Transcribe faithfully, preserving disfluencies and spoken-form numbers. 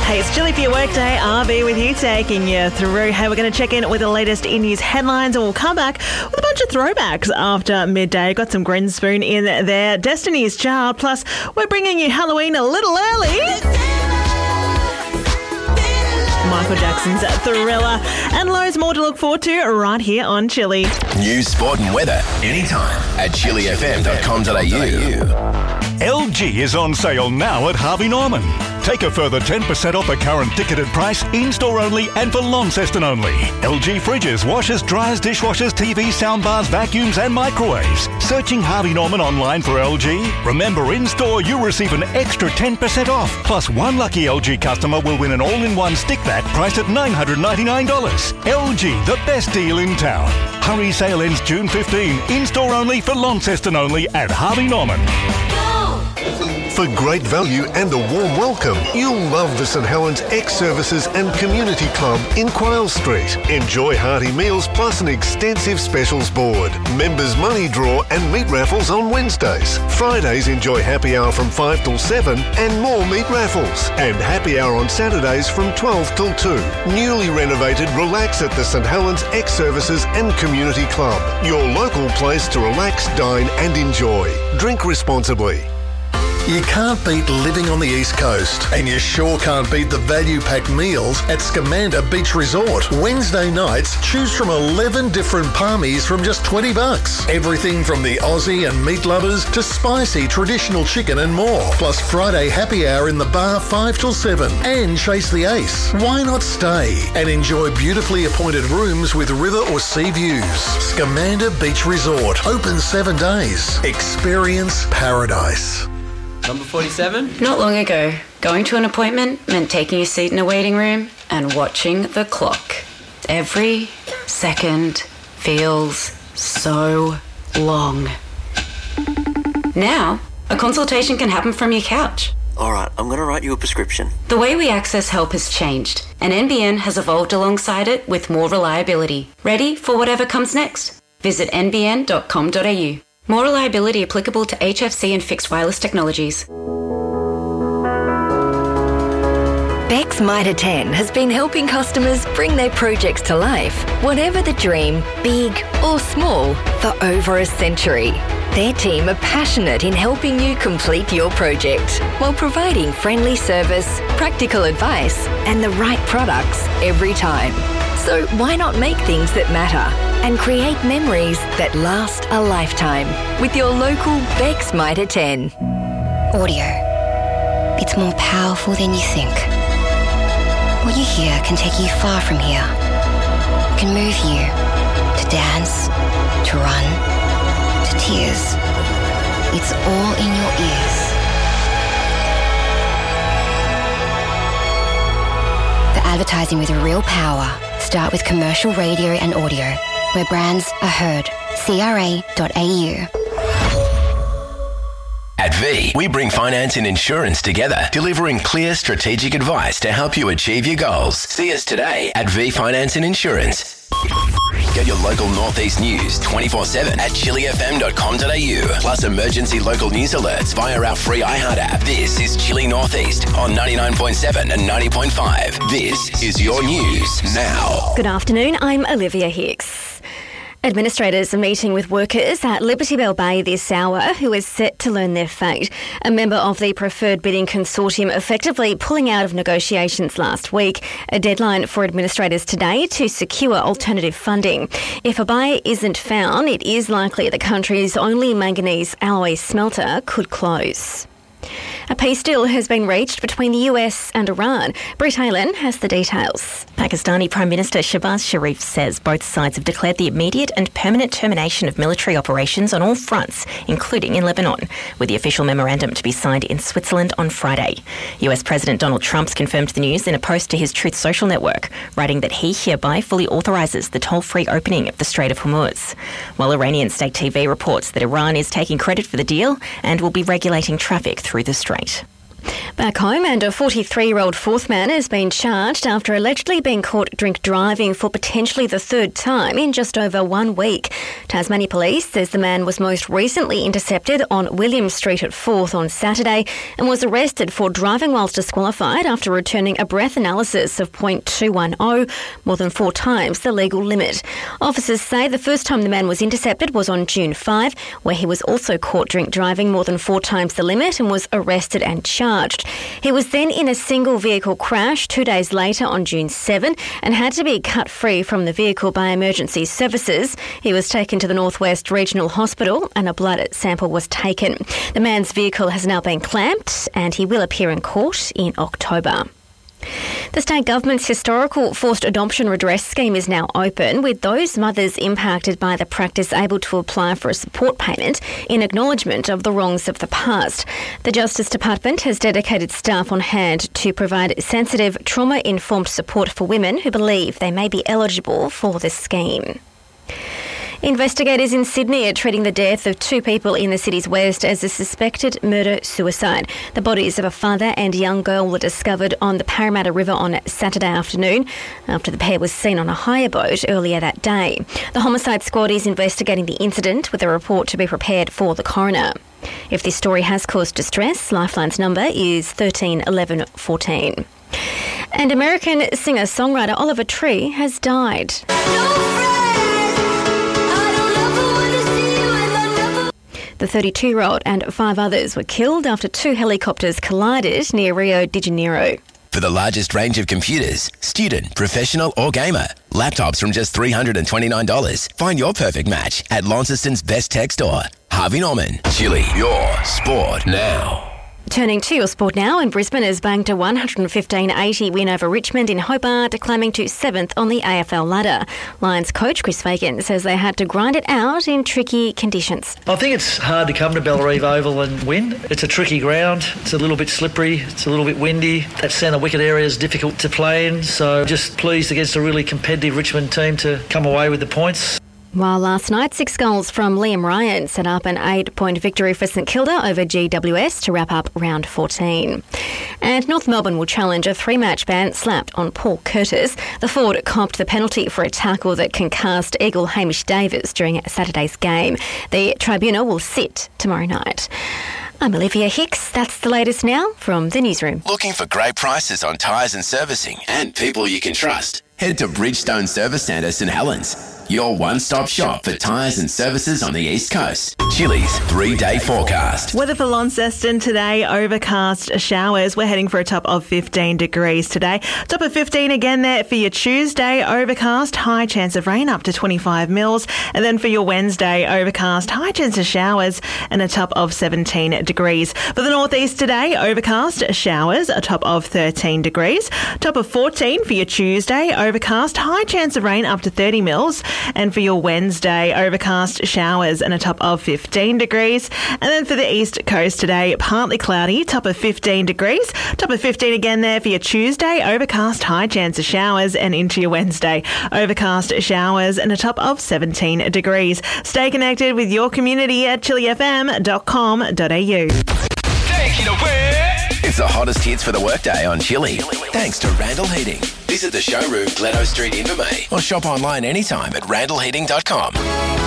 Hey, it's Chilli for your workday. R B with you, taking you through. Hey, we're going to check in with the latest in-news headlines, and we'll come back with a bunch of throwbacks after midday. Got some Grinspoon in there. Destiny's Child. Plus, we're bringing you Halloween a little early. Michael Jackson's Thriller, and loads more to look forward to right here on Chilli. News, sport and weather anytime at chilli f m dot com dot a u. L G is on sale now at Harvey Norman. Take a further ten percent off the current ticketed price, in-store only and for Launceston only. L G fridges, washers, dryers, dishwashers, T Vs, soundbars, vacuums and microwaves. Searching Harvey Norman online for L G? Remember, in-store you'll receive an extra ten percent off. Plus, one lucky L G customer will win an all-in-one stick vac priced at nine hundred ninety-nine dollars. L G, the best deal in town. Hurry, sale ends June fifteenth. In-store only for Launceston only at Harvey Norman. For great value and a warm welcome, you'll love the St Helens Ex-Services and Community Club in Quayle Street. Enjoy hearty meals plus an extensive specials board. Members money draw and meat raffles on Wednesdays. Fridays enjoy happy hour from five till seven and more meat raffles. And happy hour on Saturdays from twelve till two. Newly renovated Relax at the St Helens Ex-Services and Community Club. Your local place to relax, dine and enjoy. Drink responsibly. You can't beat living on the East Coast, and you sure can't beat the value-packed meals at Scamander Beach Resort. Wednesday nights, choose from eleven different palmies from just twenty bucks. Everything from the Aussie and meat lovers to spicy traditional chicken and more. Plus Friday happy hour in the bar five till seven and chase the ace. Why not stay and enjoy beautifully appointed rooms with river or sea views? Scamander Beach Resort, open seven days. Experience paradise. Number forty-seven? Not long ago, going to an appointment meant taking a seat in a waiting room and watching the clock. Every second feels so long. Now, a consultation can happen from your couch. All right, I'm going to write you a prescription. The way we access help has changed, and N B N has evolved alongside it with more reliability. Ready for whatever comes next? Visit n b n dot com dot a u. More reliability applicable to H F C and fixed wireless technologies. Beck's Mitre ten has been helping customers bring their projects to life, whatever the dream, big or small, for over a century. Their team are passionate in helping you complete your project while providing friendly service, practical advice and the right products every time. So why not make things that matter and create memories that last a lifetime with your local Beck's Mitre ten. Audio. It's more powerful than you think. What you hear can take you far from here. It can move you to dance, to run, to tears. It's all in your ears. The advertising with real power. Start with commercial radio and audio, where brands are heard. c r a dot a u. At V, we bring finance and insurance together, delivering clear strategic advice to help you achieve your goals. See us today at V Finance and Insurance. Get your local Northeast news twenty-four seven at chilli f m dot com dot a u. Plus emergency local news alerts via our free iHeart app. This is Chilli Northeast on ninety-nine point seven and ninety point five. This is your news now. Good afternoon, I'm Olivia Hicks. Administrators are meeting with workers at Liberty Bell Bay this hour who is set to learn their fate. A member of the preferred bidding consortium effectively pulling out of negotiations last week. A deadline for administrators today to secure alternative funding. If a buyer isn't found, it is likely the country's only manganese alloy smelter could close. A peace deal has been reached between the U S and Iran. Britt Halen has the details. Pakistani Prime Minister Shehbaz Sharif says both sides have declared the immediate and permanent termination of military operations on all fronts, including in Lebanon, with the official memorandum to be signed in Switzerland on Friday. U S President Donald Trump's confirmed the news in a post to his Truth Social network, writing that he hereby fully authorises the toll-free opening of the Strait of Hormuz, while Iranian state T V reports that Iran is taking credit for the deal and will be regulating traffic through the strait. Back home, and a forty-three-year-old fourth man has been charged after allegedly being caught drink driving for potentially the third time in just over one week. Tasmania Police says the man was most recently intercepted on William Street at fourth on Saturday and was arrested for driving whilst disqualified after returning a breath analysis of point two one zero, more than four times the legal limit. Officers say the first time the man was intercepted was on June fifth, where he was also caught drink driving more than four times the limit and was arrested and charged. He was then in a single vehicle crash two days later on June seventh and had to be cut free from the vehicle by emergency services. He was taken to the North West Regional Hospital and a blood sample was taken. The man's vehicle has now been clamped and he will appear in court in October. The state government's historical forced adoption redress scheme is now open, with those mothers impacted by the practice able to apply for a support payment in acknowledgement of the wrongs of the past. The Justice Department has dedicated staff on hand to provide sensitive, trauma-informed support for women who believe they may be eligible for this scheme. Investigators in Sydney are treating the death of two people in the city's west as a suspected murder-suicide. The bodies of a father and young girl were discovered on the Parramatta River on Saturday afternoon after the pair was seen on a hire boat earlier that day. The homicide squad is investigating the incident with a report to be prepared for the coroner. If this story has caused distress, Lifeline's number is thirteen eleven fourteen. And American singer-songwriter Oliver Tree has died. The thirty-two-year-old and five others were killed after two helicopters collided near Rio de Janeiro. For the largest range of computers, student, professional or gamer, laptops from just three hundred twenty-nine dollars. Find your perfect match at Launceston's best tech store. Harvey Norman, Chili, your sport now. Turning to your sport now, and Brisbane has banked a one hundred fifteen eighty win over Richmond in Hobart, climbing to seventh on the A F L ladder. Lions coach Chris Fagan says they had to grind it out in tricky conditions. I think it's hard to come to Bellerive Oval and win. It's a tricky ground. It's a little bit slippery. It's a little bit windy. That centre wicket area is difficult to play in, so just pleased against a really competitive Richmond team to come away with the points. While last night, six goals from Liam Ryan set up an eight-point victory for St Kilda over G W S to wrap up round fourteen. And North Melbourne will challenge a three-match ban slapped on Paul Curtis. The forward copped the penalty for a tackle that concussed Eagle Hamish Davis during Saturday's game. The tribunal will sit tomorrow night. I'm Olivia Hicks. That's the latest now from the newsroom. Looking for great prices on tyres and servicing and people you can trust? Head to Bridgestone Service Centre St Helens, your one-stop shop for tyres and services on the East Coast. Chili's three-day forecast. Weather for Launceston today, overcast showers. We're heading for a top of fifteen degrees today. Top of fifteen again there for your Tuesday, overcast, high chance of rain up to twenty-five mils. And then for your Wednesday, overcast, high chance of showers and a top of seventeen degrees. For the northeast today, overcast, showers, a top of thirteen degrees. Top of fourteen for your Tuesday, overcast, high chance of rain up to thirty mils. And for your Wednesday, overcast showers and a top of fifteen degrees. And then for the east coast today, partly cloudy, top of fifteen degrees. Top of fifteen again there for your Tuesday, overcast, high chance of showers, and into your Wednesday, overcast showers and a top of seventeen degrees. Stay connected with your community at chili f m dot com dot a u. Take it away. It's the hottest hits for the workday on Chili. Thanks to Randall Heating. Visit the showroom, Glenno Street, Invermay, or shop online anytime at randall heating dot com.